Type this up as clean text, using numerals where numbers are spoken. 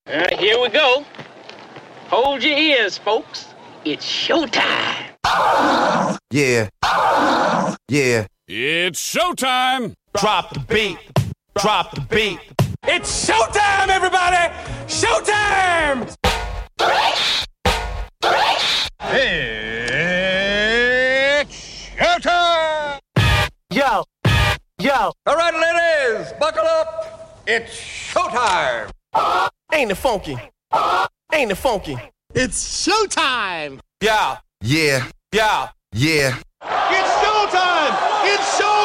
Here we go. Hold your ears, folks. It's showtime. Yeah. Yeah. It's showtime. Drop the beat. Drop the beat. It's showtime, everybody! Showtime! It's showtime. Yo. All right, ladies, buckle up. It's showtime. Ain't it funky? Ain't it funky? It's showtime! Yeah. Yeah. Yeah. Yeah. It's showtime! It's showtime!